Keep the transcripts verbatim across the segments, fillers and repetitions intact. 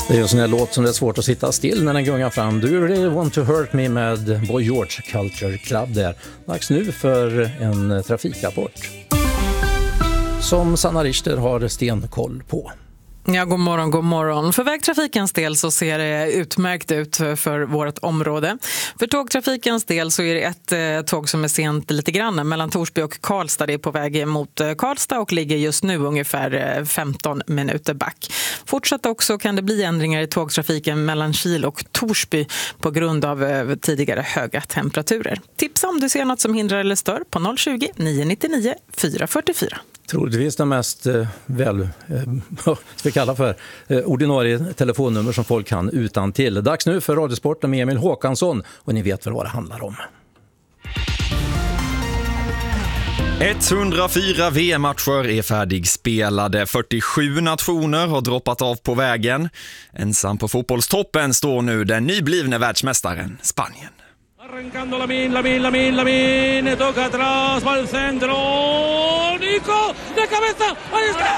Det är en sån här låt som det är svårt att sitta still när den gungar fram. Do you really want to hurt me med Boy George Culture Club där. Dags nu för en trafikrapport som Sanna Richter har stenkoll på. Ja, god morgon, god morgon. För vägtrafikens del så ser det utmärkt ut för vårt område. För tågtrafikens del så är det ett eh, tåg som är sent lite grann mellan Torsby och Karlstad. Det är på väg mot eh, Karlstad och ligger just nu ungefär eh, femton minuter back. Fortsatt också kan det bli ändringar i tågtrafiken mellan Kil och Torsby på grund av eh, tidigare höga temperaturer. Tipsa om du ser något som hindrar eller stör på noll tjugo, nio nio nio, fyra fyra fyra. Troligtvis det mest eh, väl, eh, vad ska vi kalla för, eh, ordinarie telefonnummer som folk kan utan till. Dags nu för Radiosporten med Emil Håkansson och ni vet väl vad det handlar om. etthundrafyra V M-matcher är färdigspelade. fyrtiosju nationer har droppat av på vägen. Ensam på fotbollstoppen står nu den nyblivne världsmästaren Spanien. Arrancando Lamine, Lamine, Lamine, Lamine, toca atrás, va al centro, Nico, de cabeza, ahí está!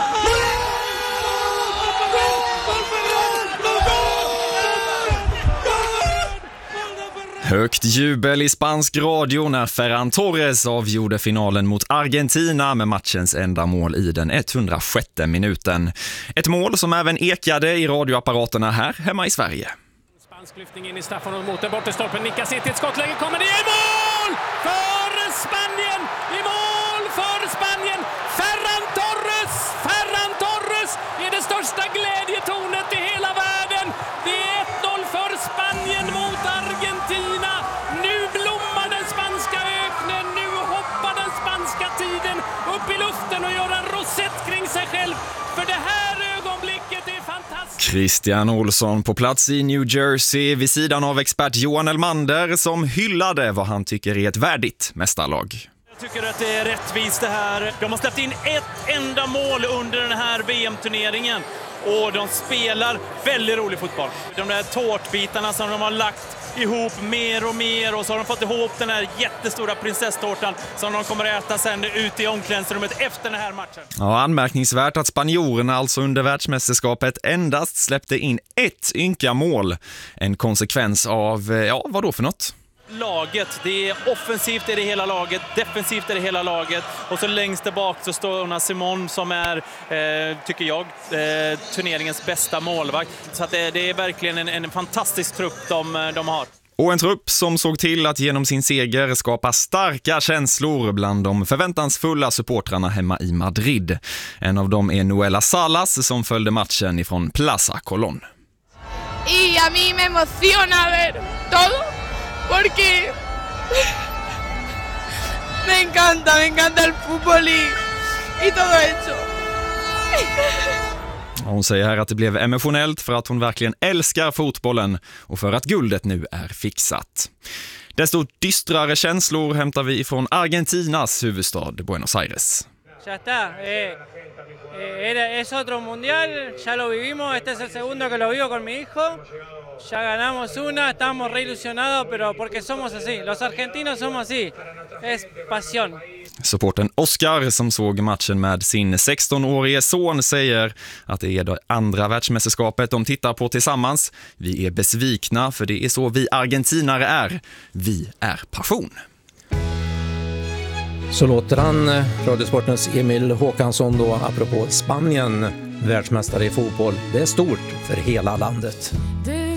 Högt jubel i spansk radio när Ferran Torres avgjorde finalen mot Argentina med matchens enda mål i den etthundrasjätte minuten. Ett mål som även ekade i radioapparaterna här hemma i Sverige. Lyftning in i Staffan och mot den bortre stolpen, nickas in till ett skottläge, kommer det i mål för Spanien, i mål för Spanien, Ferran Torres, Ferran Torres är det största glädjetornet i hela världen, det är ett noll för Spanien mot Argentina, nu blommar den spanska öknen, nu hoppar den spanska tiden upp i luften och gör en rosett kring sig själv, för det här ögonblicket är fantastiskt. Christian Olsson på plats i New Jersey vid sidan av expert Johan Elmander som hyllade vad han tycker är ett värdigt mästarlag. Jag tycker att det är rättvist det här. De har släppt in ett enda mål under den här V M-turneringen och de spelar väldigt rolig fotboll. De där tårtbitarna som de har lagt ihop mer och mer och så har de fått ihop den här jättestora prinsesstårtan som de kommer att äta sen ut i omklädningsrummet efter den här matchen. Ja, anmärkningsvärt att spanjorerna alltså under världsmästerskapet endast släppte in ett ynka mål. En konsekvens av, ja, vad då för något? Laget, det är offensivt är det hela laget, defensivt är det hela laget och så längst där bak så står Una Simon som är, eh, tycker jag, eh, turneringens bästa målvakt. Så att det, det är verkligen en, en fantastisk trupp de, de har. Och en trupp som såg till att genom sin seger skapa starka känslor bland de förväntansfulla supportrarna hemma i Madrid. En av dem är Noela Salas som följde matchen ifrån Plaza Colón. Y a mí me emociona ver todo. Porque me encanta, me encanta el fútbol y, y todo eso. Hon säger här att det blev emotionellt för att hon verkligen älskar fotbollen och för att guldet nu är fixat. Desto dystrare känslor hämtar vi ifrån Argentinas huvudstad Buenos Aires. Ya está, eh, eh, es otro mundial, ya lo vivimos, este es el segundo que lo vivo con mi hijo, ya ganamos una, estamos re ilusionados, pero porque somos así, los argentinos somos así, es pasión. Supporten Oscar som såg matchen med sin sexton-årige son säger att det är det andra världsmästerskapet de tittar på tillsammans. Vi är besvikna för det är så vi argentinare är, vi är passion. Så låter han Radiosportens Emil Håkansson då apropå Spanien, världsmästare i fotboll. Det är stort för hela landet.